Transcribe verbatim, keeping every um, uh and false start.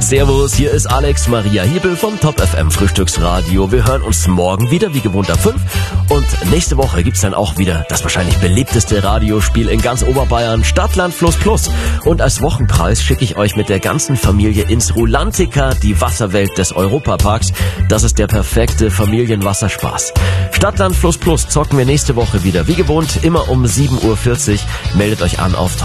Servus, hier ist Alex Maria Hiebel vom Top F M Frühstücksradio. Wir hören uns morgen wieder, wie gewohnt ab fünf. Und nächste Woche gibt's dann auch wieder das wahrscheinlich beliebteste Radiospiel in ganz Oberbayern, Stadtland Fluss Plus. Und als Wochenpreis schicke ich euch mit der ganzen Familie ins Rulantica, die Wasserwelt des Europaparks. Das ist der perfekte Familienwasserspaß. Stadtland Fluss Plus zocken wir nächste Woche wieder, wie gewohnt, immer um sieben Uhr vierzig. Meldet euch an auf